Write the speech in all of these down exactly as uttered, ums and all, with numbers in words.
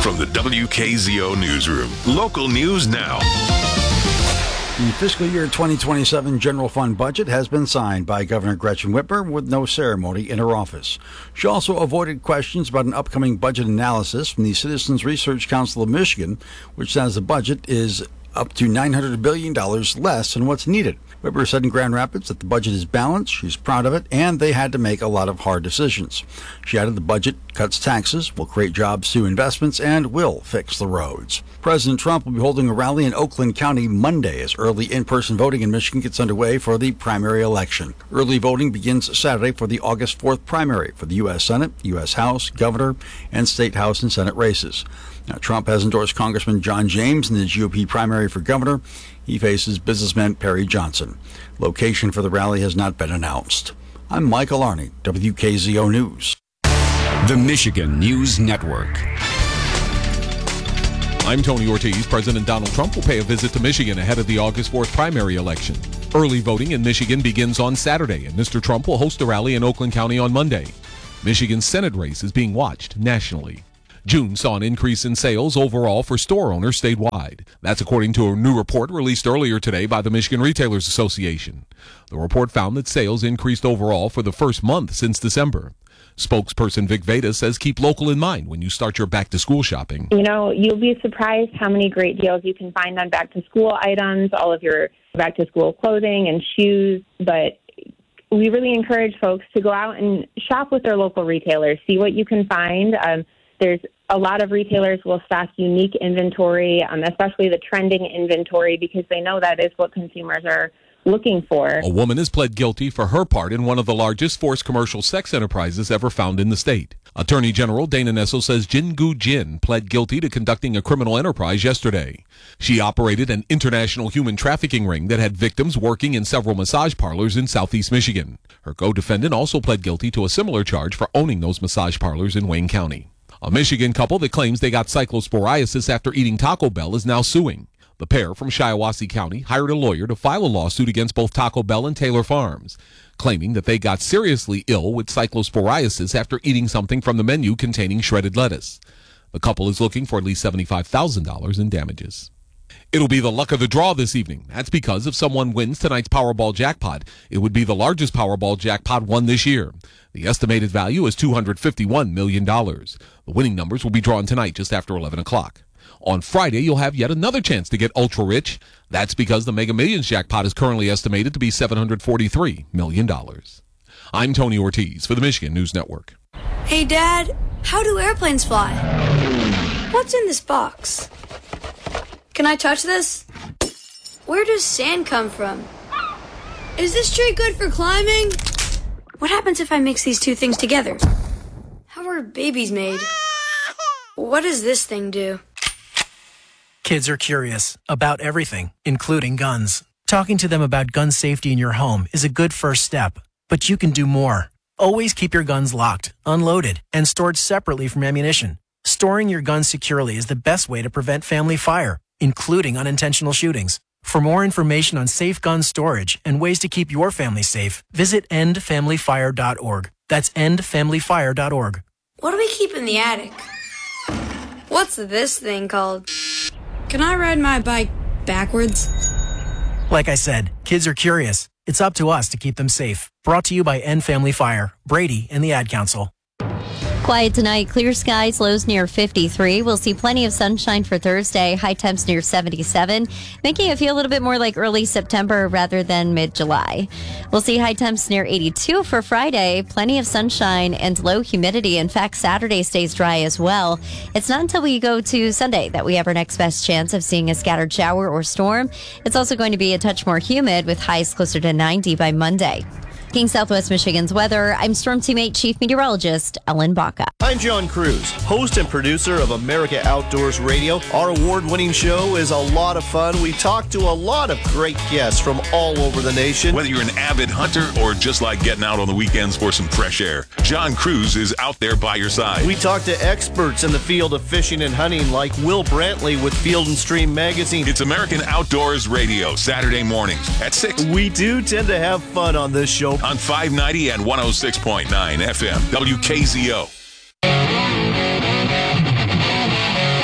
From the W K Z O Newsroom, local news now. The fiscal year twenty twenty-seven general fund budget has been signed by Governor Gretchen Whitmer with no ceremony in her office. She also avoided questions about an upcoming budget analysis from the Citizens Research Council of Michigan, which says the budget is up to nine hundred billion dollars less than what's needed. Whitmer said in Grand Rapids that the budget is balanced, she's proud of it, and they had to make a lot of hard decisions. She added the budget cuts taxes, will create jobs through investments, and will fix the roads. President Trump will be holding a rally in Oakland County Monday as early in-person voting in Michigan gets underway for the primary election. Early voting begins Saturday for the August fourth primary for the U S Senate, U S House, Governor, and State House and Senate races. Now, Trump has endorsed Congressman John James in the G O P primary for governor. He faces businessman Perry Johnson. Location for the rally has not been announced. I'm Michael Arney, W K Z O News. The Michigan News Network. I'm Tony Ortiz. President Donald Trump will pay a visit to Michigan ahead of the August fourth primary election. Early voting in Michigan begins on Saturday, and Mister Trump will host a rally in Oakland County on Monday. Michigan's Senate race is being watched nationally. June saw an increase in sales overall for store owners statewide. That's according to a new report released earlier today by the Michigan Retailers Association. The report found that sales increased overall for the first month since December. Spokesperson Vic Veda says keep local in mind when you start your back-to-school shopping. You know, you'll be surprised how many great deals you can find on back-to-school items, all of your back-to-school clothing and shoes, but we really encourage folks to go out and shop with their local retailers, see what you can find. Um, There's a lot of retailers will stock unique inventory, um, especially the trending inventory, because they know that is what consumers are looking for. A woman has pled guilty for her part in one of the largest forced commercial sex enterprises ever found in the state. Attorney General Dana Nessel says Jingu Jin pled guilty to conducting a criminal enterprise yesterday. She operated an international human trafficking ring that had victims working in several massage parlors in southeast Michigan. Her co-defendant also pled guilty to a similar charge for owning those massage parlors in Wayne County. A Michigan couple that claims they got cyclosporiasis after eating Taco Bell is now suing. The pair from Shiawassee County hired a lawyer to file a lawsuit against both Taco Bell and Taylor Farms, claiming that they got seriously ill with cyclosporiasis after eating something from the menu containing shredded lettuce. The couple is looking for at least seventy-five thousand dollars in damages. It'll be the luck of the draw this evening. That's because if someone wins tonight's Powerball jackpot, it would be the largest Powerball jackpot won this year. The estimated value is two hundred fifty-one million dollars. The winning numbers will be drawn tonight just after eleven o'clock. On Friday, you'll have yet another chance to get ultra-rich. That's because the Mega Millions jackpot is currently estimated to be seven hundred forty-three million dollars. I'm Tony Ortiz for the Michigan News Network. Hey, Dad, how do airplanes fly? What's in this box? Can I touch this? Where does sand come from? Is this tree good for climbing? What happens if I mix these two things together? How are babies made? What does this thing do? Kids are curious about everything, including guns. Talking to them about gun safety in your home is a good first step, but you can do more. Always keep your guns locked, unloaded, and stored separately from ammunition. Storing your guns securely is the best way to prevent family fire, including unintentional shootings. For more information on safe gun storage and ways to keep your family safe, visit end family fire dot org. That's end family fire dot org. What do we keep in the attic? What's this thing called? Can I ride my bike backwards? Like I said, kids are curious. It's up to us to keep them safe. Brought to you by End Family Fire, Brady, and the Ad Council. Quiet tonight, clear skies, lows near fifty-three. We'll see plenty of sunshine for Thursday, high temps near seventy-seven, making it feel a little bit more like early September rather than mid-July. We'll see high temps near eighty-two for Friday, plenty of sunshine and low humidity. In fact, Saturday stays dry as well. It's not until we go to Sunday that we have our next best chance of seeing a scattered shower or storm. It's also going to be a touch more humid with highs closer to ninety by Monday. King Southwest Michigan's weather, I'm Storm Team eight Chief Meteorologist Ellen Baca. I'm John Cruz, host and producer of America Outdoors Radio. Our award-winning show is a lot of fun. We talk to a lot of great guests from all over the nation. Whether you're an avid hunter or just like getting out on the weekends for some fresh air, John Cruz is out there by your side. We talk to experts in the field of fishing and hunting like Will Brantley with Field and Stream Magazine. It's American Outdoors Radio, Saturday mornings at six. We do tend to have fun on this show. On five ninety and one oh six point nine F M, W K Z O.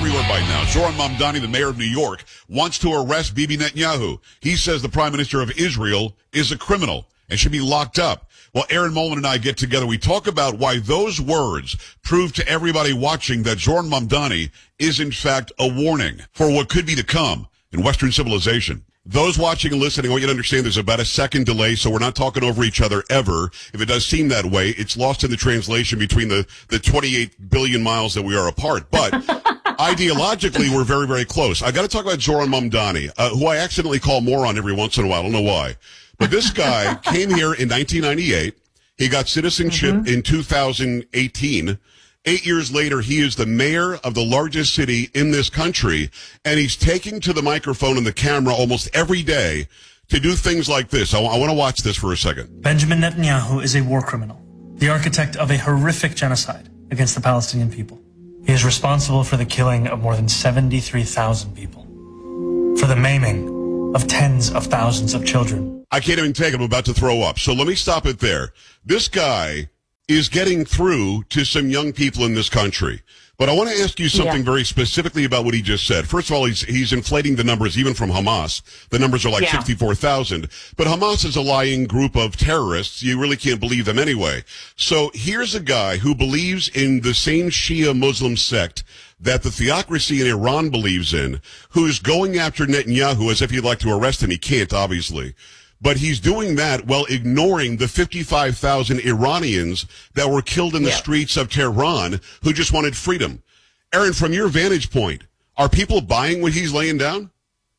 everywhere by now. Zoran Mamdani, the mayor of New York, wants to arrest Bibi Netanyahu. He says the prime minister of Israel is a criminal and should be locked up. Well, Aaron Molman and I get together. We talk about why those words prove to everybody watching that Zoran Mamdani is, in fact, a warning for what could be to come in Western civilization. Those watching and listening, I want you to understand there's about a second delay, so we're not talking over each other ever. If it does seem that way, it's lost in the translation between the, the twenty-eight billion miles that we are apart. But ideologically, we're very, very close. I got to talk about Zoran Mamdani, uh, who I accidentally call moron every once in a while. I don't know why. But this guy came here in nineteen ninety-eight. He got citizenship mm-hmm. in two thousand eighteen. Eight years later, he is the mayor of the largest city in this country, and he's taking to the microphone and the camera almost every day to do things like this. I, w- I want to watch this for a second. Benjamin Netanyahu is a war criminal, the architect of a horrific genocide against the Palestinian people. He is responsible for the killing of more than seventy-three thousand people, for the maiming of tens of thousands of children. I can't even take it. I'm about to throw up. So let me stop it there. This guy is getting through to some young people in this country. But I want to ask you something yeah. very specifically about what he just said. First of all, he's he's inflating the numbers even from Hamas. The numbers are like yeah. sixty-four thousand. But Hamas is a lying group of terrorists. You really can't believe them anyway. So here's a guy who believes in the same Shia Muslim sect that the theocracy in Iran believes in, who's going after Netanyahu as if he'd like to arrest him. He can't, obviously. But he's doing that while ignoring the fifty-five thousand Iranians that were killed in the yeah. streets of Tehran who just wanted freedom. Aaron, from your vantage point, are people buying what he's laying down?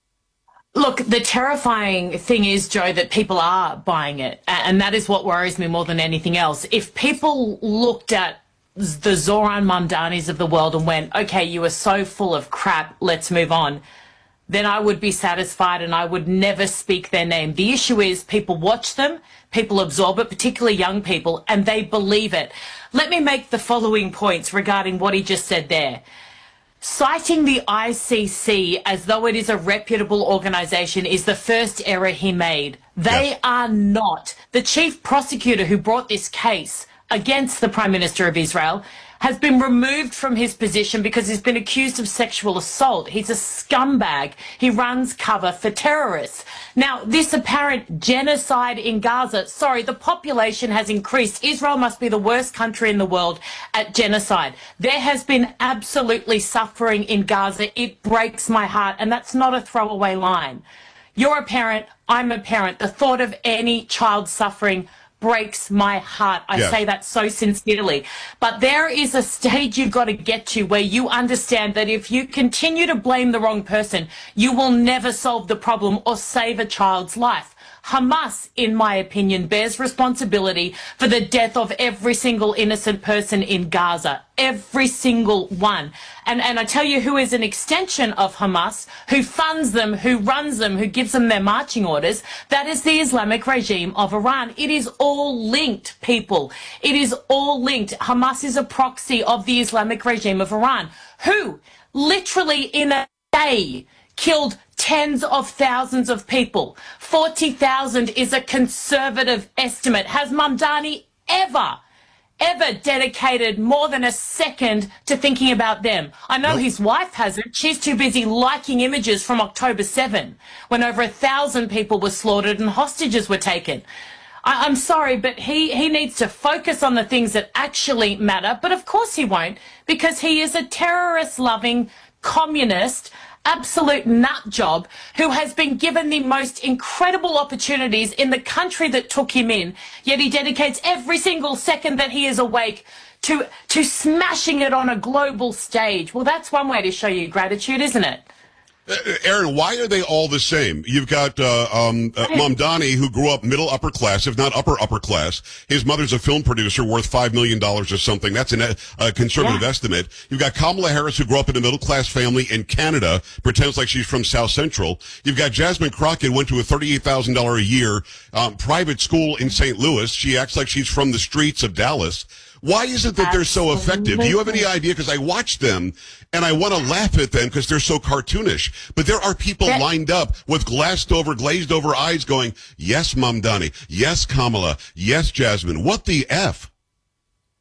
Look, the terrifying thing is, Joe, that people are buying it. And that is what worries me more than anything else. If people looked at the Zoran Mamdanis of the world and went, okay, you are so full of crap, let's move on, then I would be satisfied and I would never speak their name. The issue is people watch them, people absorb it, particularly young people, and they believe it. Let me make the following points regarding what he just said there. Citing the I C C as though it is a reputable organization is the first error he made. They yes. are not. The chief prosecutor who brought this case against the Prime Minister of Israel has been removed from his position because he's been accused of sexual assault. He's a scumbag. He runs cover for terrorists. Now, this apparent genocide in Gaza, sorry, the population has increased. Israel must be the worst country in the world at genocide. There has been absolutely suffering in Gaza. It breaks my heart, and that's not a throwaway line. You're a parent, I'm a parent. The thought of any child suffering breaks my heart. I yes. say that so sincerely. But there is a stage you've got to get to where you understand that if you continue to blame the wrong person, you will never solve the problem or save a child's life. Hamas, in my opinion, bears responsibility for the death of every single innocent person in Gaza. Every single one. And, and I tell you who is an extension of Hamas, who funds them, who runs them, who gives them their marching orders. That is the Islamic regime of Iran. It is all linked, people. It is all linked. Hamas is a proxy of the Islamic regime of Iran, who literally in a day killed tens of thousands of people. forty thousand is a conservative estimate. Has Mamdani ever, ever dedicated more than a second to thinking about them? I know nope. his wife hasn't. She's too busy liking images from October seventh, when over a thousand people were slaughtered and hostages were taken. I, I'm sorry, but he, he needs to focus on the things that actually matter. But of course he won't, because he is a terrorist-loving communist, absolute nut job who has been given the most incredible opportunities in the country that took him in, yet he dedicates every single second that he is awake to to smashing it on a global stage. Well, that's one way to show you gratitude, isn't it? Uh, Aaron, why are they all the same? You've got uh, um, uh, Mamdani, who grew up middle upper class, if not upper upper class. His mother's a film producer worth five million dollars or something. That's an, a conservative yeah. estimate. You've got Kamala Harris, who grew up in a middle class family in Canada, pretends like she's from South Central. You've got Jasmine Crockett, went to a thirty-eight thousand dollars a year um, private school in Saint Louis. She acts like she's from the streets of Dallas. Why is it that they're so effective? Do you have any idea? Because I watch them, and I want to laugh at them because they're so cartoonish. But there are people that, lined up with glassed over, glazed over eyes going, yes, Mamdani. Yes, Kamala. Yes, Jasmine. What the F?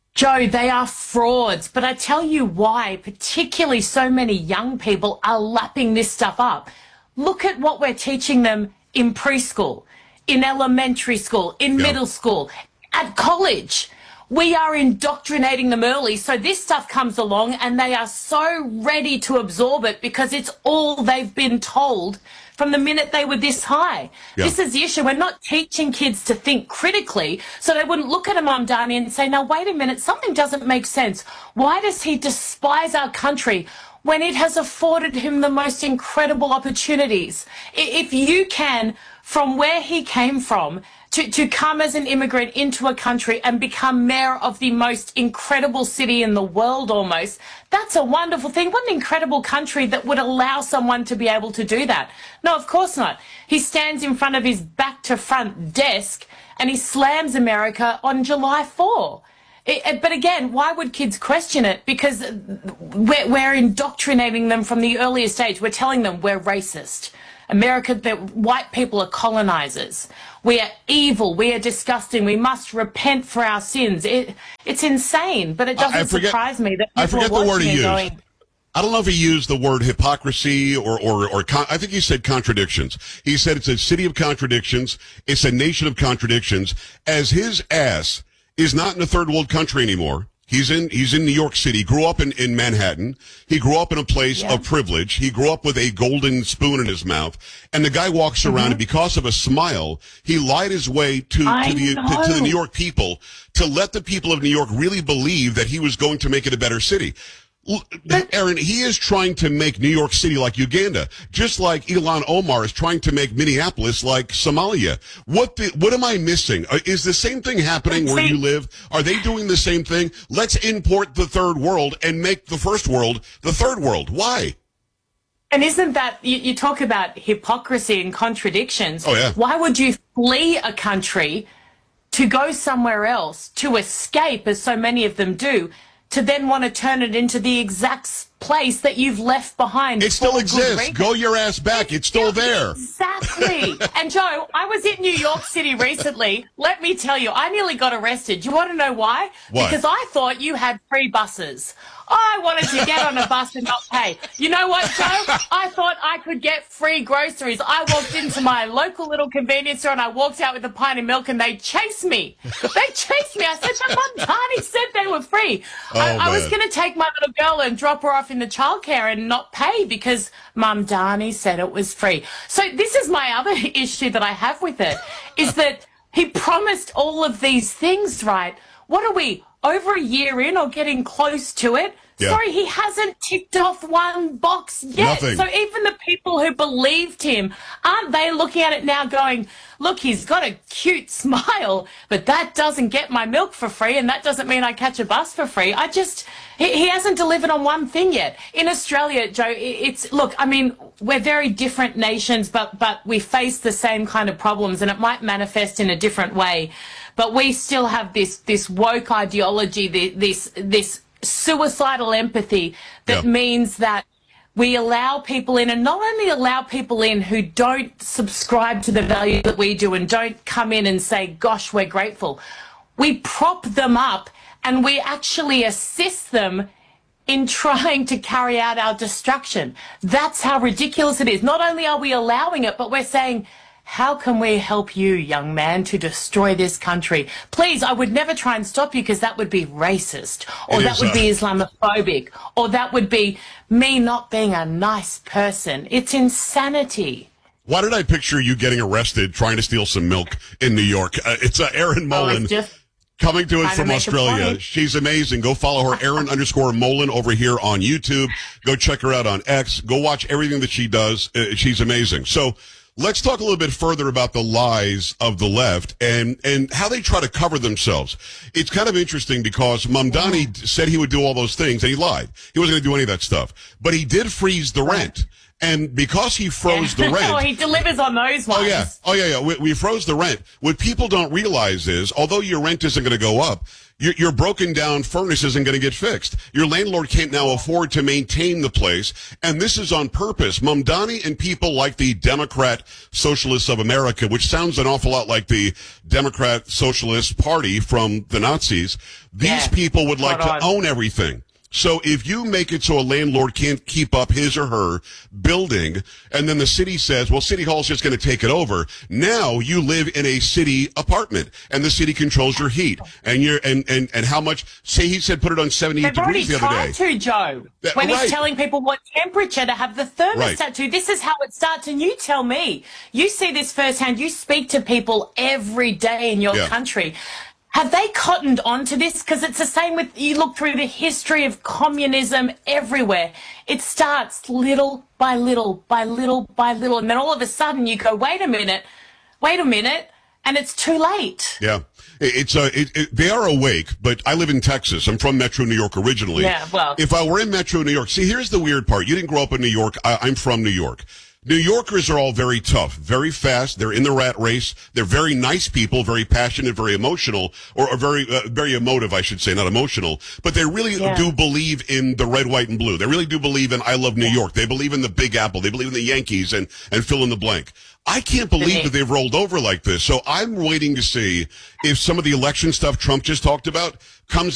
Joe, they are frauds, but I tell you why, particularly so many young people are lapping this stuff up. Look at what we're teaching them in preschool, in elementary school, in Yeah. middle school, at college. We are indoctrinating them early, so this stuff comes along and they are so ready to absorb it because it's all they've been told from the minute they were this high. Yeah. This is the issue. We're not teaching kids to think critically so they wouldn't look at a Mamdani and say, now, wait a minute, something doesn't make sense. Why does he despise our country when it has afforded him the most incredible opportunities? I- If you can, from where he came from, to, to come as an immigrant into a country and become mayor of the most incredible city in the world almost, that's a wonderful thing. What an incredible country that would allow someone to be able to do that. No, of course not. He stands in front of his back to front desk and he slams America on July fourth. It, it- but again, why would kids question it? Because we're, we're indoctrinating them from the earliest age. We're telling them we're racist. America, that white people are colonizers. We are evil. We are disgusting. We must repent for our sins. It, it's insane, but it doesn't I forget, surprise me that I people forget are the word he watching used. and going, I don't know if he used the word hypocrisy or, or, or con- I think he said contradictions. He said it's a city of contradictions. It's a nation of contradictions. As his ass is not in a third world country anymore. He's in, he's in New York City, grew up in, in Manhattan. He grew up in a place Yeah. of privilege. He grew up with a golden spoon in his mouth. And the guy walks around Mm-hmm. and because of a smile, he lied his way to, I to the, to, to the know. New York people to let the people of New York really believe that he was going to make it a better city. L- Aaron, he is trying to make New York City like Uganda, just like Ilhan Omar is trying to make Minneapolis like Somalia. What the, what am I missing? Uh, Is the same thing happening where you live? Are they doing the same thing? Let's import the third world and make the first world the third world. Why? and isn't that, you, you talk about hypocrisy and contradictions. Oh, yeah. Why would you flee a country to go somewhere else, to escape, as so many of them do, to then want to turn it into the exact s- place that you've left behind? It still for good exists. reason? Go your ass back. It's still there. Exactly. And Joe, I was in New York City recently. Let me tell you, I nearly got arrested. Do you want to know why? Why? Because I thought you had free buses. I wanted to get on a bus and not pay. You know what, Joe? I thought I could get free groceries. I walked into my local little convenience store and I walked out with a pint of milk and they chased me. They chased me. I said, but Mamdani said they were free. I, Oh, I was man. going to take my little girl and drop her off in the childcare and not pay because Mamdani said it was free. So this is my other issue that I have with it, is that he promised all of these things, right? What are we, over a year in or getting close to it? Yeah. Sorry, he hasn't ticked off one box yet. Nothing. So even the people who believed him, aren't they looking at it now going, look, he's got a cute smile, but that doesn't get my milk for free, and that doesn't mean I catch a bus for free. I just, he, he hasn't delivered on one thing yet. In Australia, Joe, i- it's, look, I mean, we're very different nations, but, but we face the same kind of problems, and it might manifest in a different way. But we still have this, this woke ideology, the- this, this suicidal empathy that Yeah. means that we allow people in, and not only allow people in who don't subscribe to the value that we do and don't come in and say, gosh, we're grateful. We prop them up and we actually assist them in trying to carry out our destruction. That's how ridiculous it is. Not only are we allowing it, but we're saying, how can we help you, young man, to destroy this country? Please, I would never try and stop you because that would be racist, or It that is, would uh, be Islamophobic, or that would be me not being a nice person. It's insanity. Why did I picture you getting arrested trying to steal some milk in New York? Uh, it's uh, Erin I was Mullen. just Coming to us trying to from make a Australia. point. She's amazing. Go follow her, Erin underscore Mullen over here on YouTube. Go check her out on X. Go watch everything that she does. Uh, she's amazing. So let's talk a little bit further about the lies of the left and, and how they try to cover themselves. It's kind of interesting because Mamdani said he would do all those things and he lied. He wasn't going to do any of that stuff. But he did freeze the rent. And because he froze the rent. Oh, he delivers on those ones. Oh, yeah. Oh, yeah, yeah. We, we froze the rent. What people don't realize is, although your rent isn't going to go up, Your, your broken down furnace isn't going to get fixed. Your landlord can't now afford to maintain the place. And this is on purpose. Mamdani and people like the Democrat Socialists of America, which sounds an awful lot like the Democrat Socialist Party from the Nazis. These yeah, people would like to on. own everything. So if you make it so a landlord can't keep up his or her building, and then the city says, well, City Hall's just going to take it over. Now you live in a city apartment, and the city controls your heat. And you're, and, and, and how much, say he said put it on seventy-eight They've degrees the other day. They've already tried to, Joe, That, when right. he's telling people what temperature to have the thermostat Right. to. This is how it starts, and you tell me. You see this firsthand. You speak to people every day in your Yeah. country. Have they cottoned onto this? Because it's the same with, you look through the history of communism everywhere. It starts little by little, by little, by little. And then all of a sudden you go, wait a minute, wait a minute, and it's too late. Yeah. It's uh, it, it, they are awake, but I live in Texas. I'm from Metro New York originally. Yeah, well. If I were in Metro New York, see, here's the weird part. You didn't grow up in New York. I, I'm from New York. New Yorkers are all very tough, very fast. They're in the rat race. They're very nice people, very passionate, very emotional, or, or very, uh, very emotive, I should say, not emotional. But they really Yeah. do believe in the red, white, and blue. They really do believe in I love New York. They believe in the Big Apple. They believe in the Yankees and, and fill in the blank. I can't believe that they've rolled over like this. So I'm waiting to see if some of the election stuff Trump just talked about comes